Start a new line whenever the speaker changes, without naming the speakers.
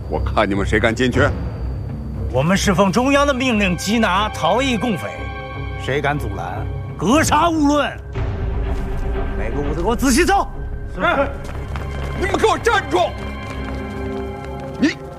我看你们谁敢进去！
我们是奉中央的命令缉拿逃逸共匪，谁敢阻拦，格杀勿论。每个屋子给我仔细搜。
是。你们给我站住！你。